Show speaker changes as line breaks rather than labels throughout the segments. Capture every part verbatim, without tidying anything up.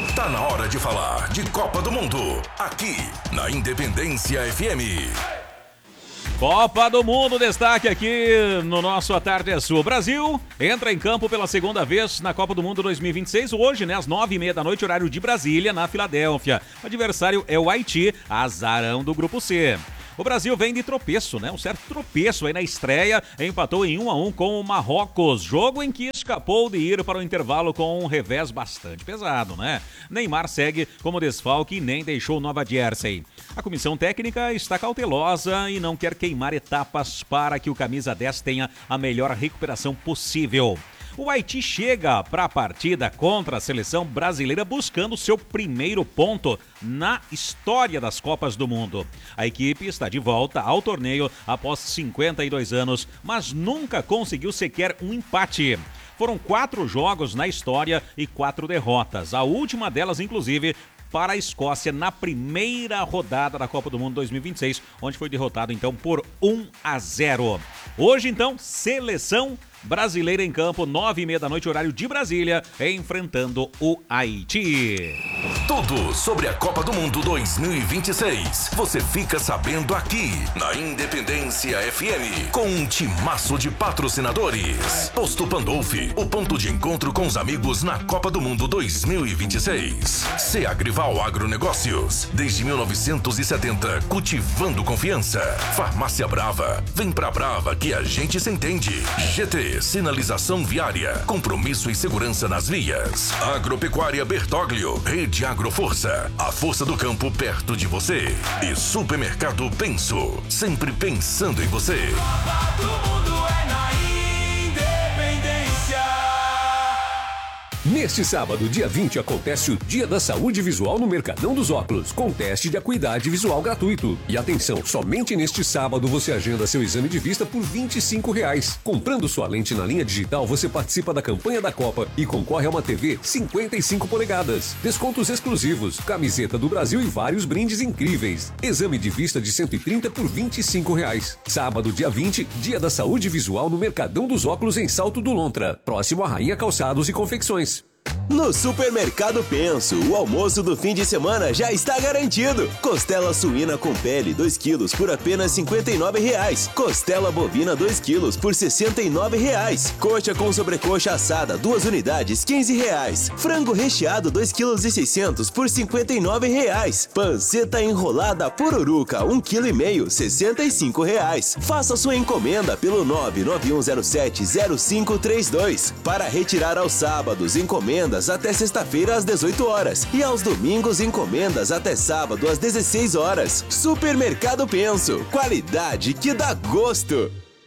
Tá na hora de falar de Copa do Mundo, aqui na Independência F M.
Copa do Mundo, destaque aqui no nosso A Tarde é Sua. O Brasil entra em campo pela segunda vez na Copa do Mundo dois mil e vinte e seis, hoje, né, às nove e meia da noite, horário de Brasília, na Filadélfia. O adversário é o Haiti, azarão do Grupo C. O Brasil vem de tropeço, né? Um certo tropeço aí na estreia, empatou em um a um com o Marrocos, jogo em que escapou de ir para o intervalo com um revés bastante pesado, né? Neymar segue como desfalque e nem deixou Nova Jersey. A comissão técnica está cautelosa e não quer queimar etapas para que o camisa dez tenha a melhor recuperação possível. O Haiti chega para a partida contra a seleção brasileira buscando seu primeiro ponto na história das Copas do Mundo. A equipe está de volta ao torneio após cinquenta e dois anos, mas nunca conseguiu sequer um empate. Foram quatro jogos na história e quatro derrotas, a última delas, inclusive, para a Escócia na primeira rodada da Copa do Mundo dois mil e vinte e seis, onde foi derrotado então por um a zero. Hoje então, seleção brasileira em campo, nove e meia da noite, horário de Brasília, enfrentando o Haiti.
Tudo sobre a Copa do Mundo dois mil e vinte e seis. Você fica sabendo aqui na Independência F M, com um timaço de patrocinadores. Posto Pandolfi, o ponto de encontro com os amigos na Copa do Mundo dois mil e vinte e seis. C Agrival Agronegócios, desde mil novecentos e setenta, cultivando confiança. Farmácia Brava, vem pra Brava que a gente se entende. G T, sinalização viária, compromisso e segurança nas vias. Agropecuária Bertoglio, Rede Agroforça, a força do campo perto de você. E Supermercado Penso, sempre pensando em você.
Copa do Mundo é na Independência.
Neste sábado, dia vinte, acontece o Dia da Saúde Visual no Mercadão dos Óculos, com teste de acuidade visual gratuito. E atenção, somente neste sábado você agenda seu exame de vista por vinte e cinco reais. Comprando sua lente na linha digital, você participa da campanha da Copa e concorre a uma T V cinquenta e cinco polegadas. Descontos exclusivos, camiseta do Brasil e vários brindes incríveis. Exame de vista de cento e trinta por vinte e cinco reais. Sábado, dia vinte, Dia da Saúde Visual no Mercadão dos Óculos em Salto do Lontra, próximo a Rainha Calçados e Confecções.
No Supermercado Penso, o almoço do fim de semana já está garantido. Costela suína com pele dois quilos por apenas cinquenta e nove reais. Costela bovina dois quilos por sessenta e nove reais. Coxa com sobrecoxa assada duas unidades quinze reais. Frango recheado dois quilos e seiscentos por cinquenta e nove reais. Panceta enrolada pururuca um quilo e meio sessenta e cinco reais. Faça sua encomenda pelo nove nove um zero sete zero cinco três dois. Para retirar aos sábados, encomenda até sexta-feira às dezoito horas e aos domingos encomendas até sábado às dezesseis horas. Supermercado Penso, qualidade que dá gosto.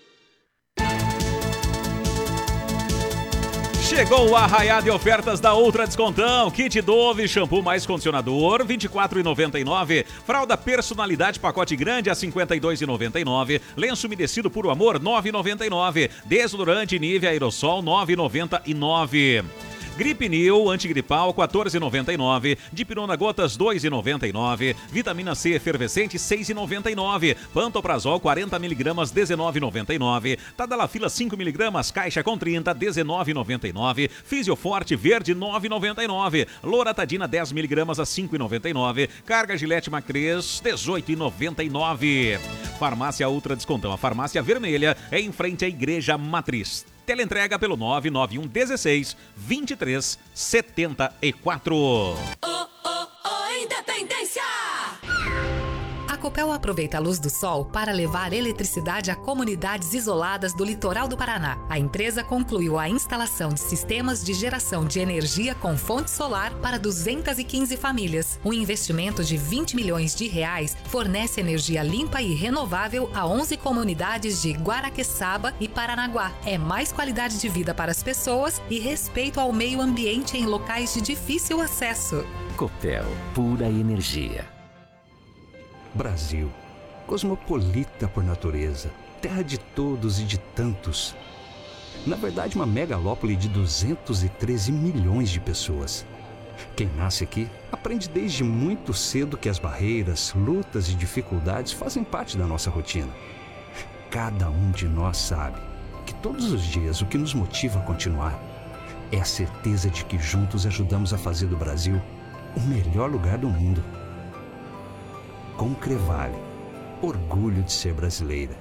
Chegou o arraiá de ofertas da Ultra Descontão. Kit Dove, shampoo mais condicionador, vinte e quatro reais e noventa e nove centavos. Fralda Personalidade, pacote grande, a cinquenta e dois reais e noventa e nove centavos. Lenço umedecido Puro Amor, nove reais e noventa e nove centavos. Desodorante Nivea Aerosol, nove reais e noventa e nove centavos. Gripe Nil, antigripal, quatorze reais e noventa e nove centavos. Dipirona Gotas, dois reais e noventa e nove centavos. Vitamina C efervescente, seis reais e noventa e nove centavos. Pantoprazol, quarenta miligramas, dezenove reais e noventa e nove centavos. Tadalafila, cinco miligramas, caixa com trinta, dezenove reais e noventa e nove centavos. Fisioforte Verde, nove reais e noventa e nove centavos. Loratadina, dez miligramas, a cinco reais e noventa e nove centavos. Carga Gillette Mac três, dezoito reais e noventa e nove centavos. Farmácia Ultra Descontão, a farmácia vermelha, é em frente à Igreja Matriz. Teleentrega pelo nove nove um dezesseis vinte e três setenta e quatro.
Oh, oh, oh, Independência!
A Copel aproveita a luz do sol para levar eletricidade a comunidades isoladas do litoral do Paraná. A empresa concluiu a instalação de sistemas de geração de energia com fonte solar para duzentas e quinze famílias. Um investimento de vinte milhões de reais fornece energia limpa e renovável a onze comunidades de Guaraqueçaba e Paranaguá. É mais qualidade de vida para as pessoas e respeito ao meio ambiente em locais de difícil acesso.
Copel, pura energia. Brasil, cosmopolita por natureza, terra de todos e de tantos. Na verdade, uma megalópole de duzentos e treze milhões de pessoas. Quem nasce aqui aprende desde muito cedo que as barreiras, lutas e dificuldades fazem parte da nossa rotina. Cada um de nós sabe que todos os dias o que nos motiva a continuar é a certeza de que juntos ajudamos a fazer do Brasil o melhor lugar do mundo. Concrevale, orgulho de ser brasileira.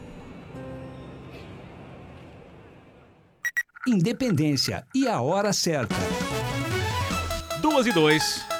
Independência e a hora certa.
Duas e dois.